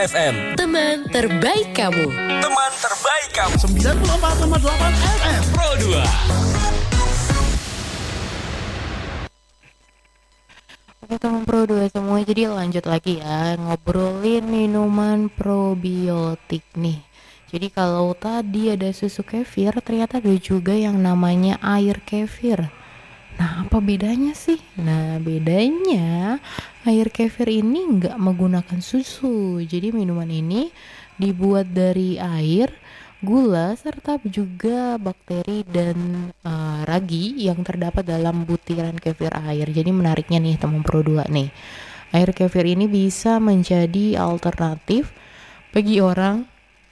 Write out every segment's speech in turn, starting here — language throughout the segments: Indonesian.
FM. Teman terbaik kamu. Teman terbaik kamu. 94,8 FM Pro 2. Oke teman Pro 2 semua, jadi lanjut lagi ya ngobrolin minuman probiotik nih. Jadi kalau tadi ada susu kefir, ternyata ada juga yang namanya air kefir. Nah, apa bedanya sih? Nah, bedanya air kefir ini nggak menggunakan susu. Jadi minuman ini dibuat dari air, gula, serta juga bakteri dan ragi yang terdapat dalam butiran kefir air. Jadi menariknya nih teman Pro 2 nih. Air kefir ini bisa menjadi alternatif bagi orang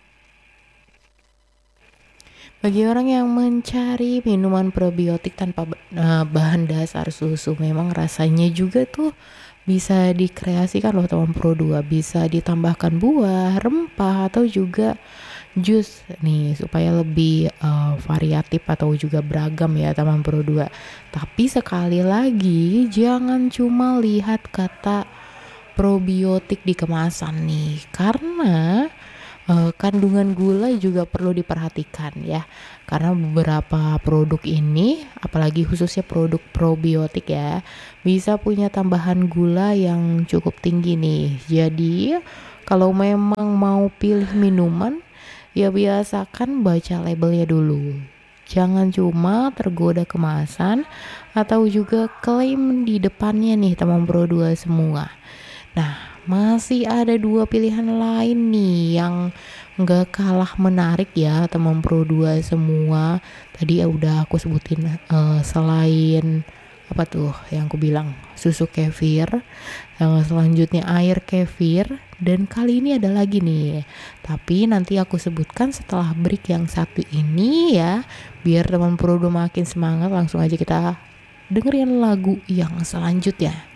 yang mencari minuman probiotik tanpa bahan dasar susu. Memang rasanya juga tuh bisa dikreasikan loh teman Pro 2. Bisa ditambahkan buah, rempah atau juga jus nih supaya lebih variatif atau juga beragam ya teman Pro 2. Tapi sekali lagi jangan cuma lihat kata probiotik di kemasan nih, karena kandungan gula juga perlu diperhatikan ya, karena beberapa produk ini, apalagi khususnya produk probiotik ya, bisa punya tambahan gula yang cukup tinggi nih. Jadi kalau memang mau pilih minuman, ya biasakan baca labelnya dulu. Jangan cuma tergoda kemasan atau juga klaim di depannya nih teman Pro 2 semua. Nah, masih ada dua pilihan lain nih yang nggak kalah menarik ya teman Pro 2 semua. Tadi udah aku sebutin selain apa tuh yang aku bilang susu kefir, yang selanjutnya air kefir, dan kali ini ada lagi nih. Tapi nanti aku sebutkan setelah break yang satu ini ya, biar teman Pro 2 makin semangat. Langsung aja kita dengerin lagu yang selanjutnya.